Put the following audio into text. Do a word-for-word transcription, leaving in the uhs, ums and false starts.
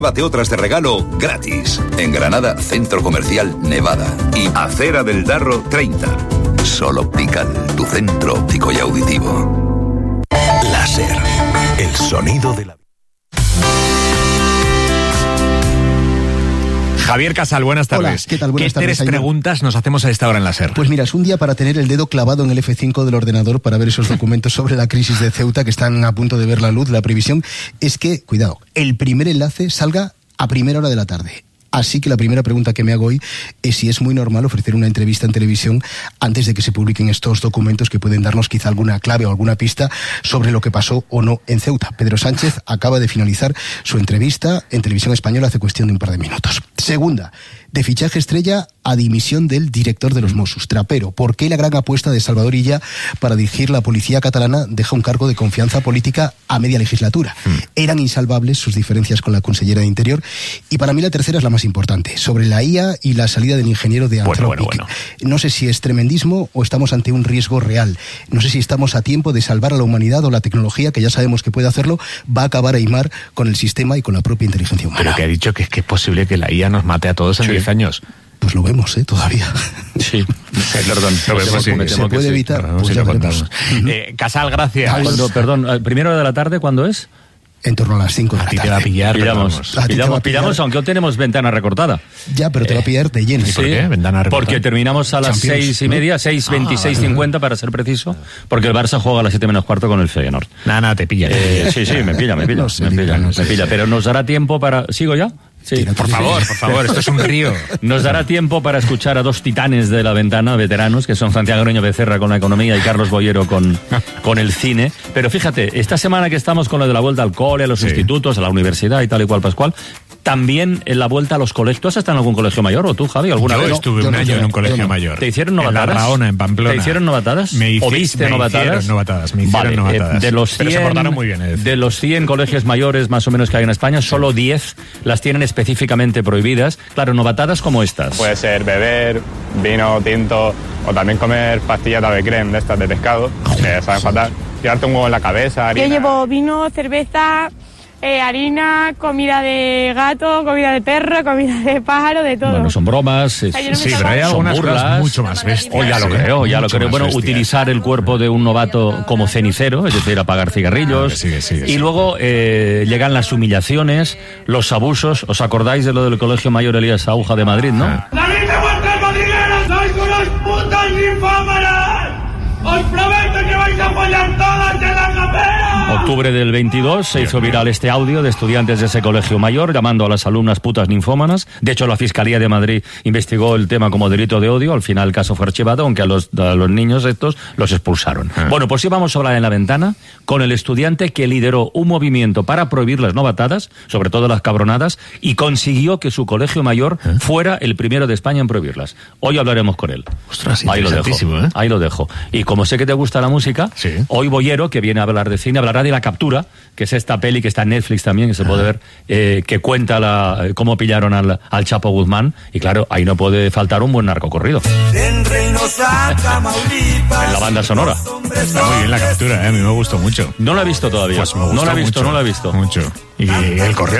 Llévate otras de regalo gratis. En Granada, Centro Comercial Nevada. Y Acera del Darro treinta. Sol Optical, tu centro óptico y auditivo. Láser, el sonido de la... Javier Casal, buenas tardes. Hola, ¿qué tal? Buenas ¿Qué tres tardes, preguntas nos hacemos a esta hora en Láser? Pues mira, es un día para tener el dedo clavado en el F cinco del ordenador para ver esos documentos sobre la crisis de Ceuta que están a punto de ver la luz. La previsión es que, cuidado, el primer enlace salga a primera hora de la tarde. Así que la primera pregunta que me hago hoy es si es muy normal ofrecer una entrevista en televisión antes de que se publiquen estos documentos que pueden darnos quizá alguna clave o alguna pista sobre lo que pasó o no en Ceuta. Pedro Sánchez acaba de finalizar su entrevista en Televisión Española hace cuestión de un par de minutos. Segunda, de fichaje estrella a dimisión del director de los Mossos, Trapero. ¿Por qué la gran apuesta de Salvador Illa para dirigir la policía catalana deja un cargo de confianza política a media legislatura? Mm. Eran insalvables sus diferencias con la consellera de Interior. Y para mí la tercera es la más importante, sobre la I A y la salida del ingeniero de Anthropic. Bueno, bueno, bueno. No sé si es tremendismo o estamos ante un riesgo real. No sé si estamos a tiempo de salvar a la humanidad o la tecnología, que ya sabemos que puede hacerlo, va a acabar a imar con el sistema y con la propia inteligencia humana. Pero que ha dicho que es que es posible que la I A nos mate a todos en diez años. Pues lo vemos, ¿eh? Todavía. Sí, perdón, lo vemos, sí, se puede evitar. Sí. Pues si ya lo contamos. Eh, Casal, gracias. Cuando, perdón, primera hora de la tarde, ¿cuándo es? En torno a las cinco de la tarde. A ti te va a pillar. Pillamos, a pillamos, a pillamos, aunque hoy tenemos ventana recortada. Ya, pero te va a pillar de lleno. ¿Y por qué? Ventana recortada. Porque terminamos a las Champions, seis y ¿no? media, seis veintiséis cincuenta para ser preciso, porque el Barça juega a las siete menos cuarto con el Feyenoord. Nada, nada, te pilla. Eh, sí, sí, me pilla, me pilla, No sé, me pilla, no me sé. pilla. Pero nos dará tiempo para... ¿Sigo ya? Sí. Por favor, por favor, esto es un río. Nos dará tiempo para escuchar a dos titanes de la ventana, veteranos, que son Santiago Greño Becerra con la economía y Carlos Boyero con, con el cine. Pero fíjate, esta semana que estamos con lo de la vuelta al cole, a los sí. institutos, a la universidad y tal y cual, Pascual, también en la vuelta a los colegios. ¿Tú has estado en algún colegio mayor o tú, Javi, alguna yo vez? Yo estuve no, un yo año no, en un colegio no. mayor. ¿Te hicieron novatadas? En La Raona, en Pamplona. ¿Te hicieron novatadas? Me hice, ¿O viste me novatadas? hicieron novatadas, me hicieron vale, novatadas. Eh, de los cien, Pero se portaron muy bien. Es de los cien colegios mayores más o menos que hay en España, solo diez las tienen específicamente prohibidas. Claro, novatadas como estas. Puede ser beber vino tinto o también comer pastillas de ave creme de estas de pescado, que saben fatal. Tirarte un huevo en la cabeza, harina. Yo llevo vino, cerveza, eh, harina, comida de gato, comida de perro, comida de pájaro, de todo. Bueno, son bromas. Es, O sea, yo no me Sí, salgo- pero hay Son algunas burlas. cosas mucho más bestias. Oh, ya lo Sí, creo, ya lo mucho creo. más Bueno, bestias. utilizar el cuerpo de un novato como cenicero, es decir, apagar cigarrillos. Ah, que sí, que sí, que y sí. luego eh, llegan las humillaciones, los abusos. ¿Os acordáis de lo del Colegio Mayor Elías Aúja de Madrid, no? Ah. ¡Salid de vuestras madrigueras! ¡Sois unos putos ninfómanas! ¡Os prometo que vais a follar todas en la capera! Octubre del veintidós se hizo viral este audio de estudiantes de ese colegio mayor llamando a las alumnas putas ninfómanas. De hecho, la Fiscalía de Madrid investigó el tema como delito de odio. Al final el caso fue archivado, aunque a los, a los niños estos los expulsaron. Ah. Bueno, pues íbamos a hablar en la ventana con el estudiante que lideró un movimiento para prohibir las novatadas, sobre todo las cabronadas, y consiguió que su colegio mayor ¿Eh? fuera el primero de España en prohibirlas. Hoy hablaremos con él. Ostras, Ahí lo dejo. interesantísimo, ¿eh? Ahí lo dejo. Y como sé que te gusta la música, Sí. hoy Boyero, que viene a hablar de cine, hablará de La Captura, que es esta peli que está en Netflix también, que se puede ver, eh, que cuenta la, eh, cómo pillaron al, al Chapo Guzmán. Y claro, ahí no puede faltar un buen narcocorrido. En Reynosa, Tamaulipas, En la banda sonora. Está muy bien La Captura, ¿eh? A mí me gustó mucho. No la he visto todavía. Pues me no gustó la he visto, mucho, no la he visto. Mucho. Y el correo